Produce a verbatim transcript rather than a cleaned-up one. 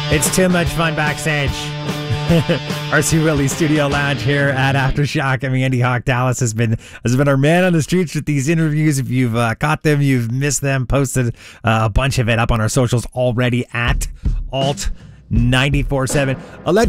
It's too much fun backstage. R C Willey Studio Lounge here at Aftershock. I mean, Andy Hawk Dallas has been has been our man on the streets with these interviews. If you've uh, caught them, you've missed them, posted uh, a bunch of it up on our socials already at alt nine four seven.